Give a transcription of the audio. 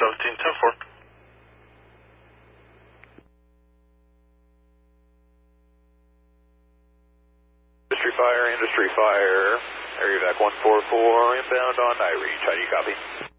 1710-4. Industry fire, area back 144, inbound on night reach. How do you copy?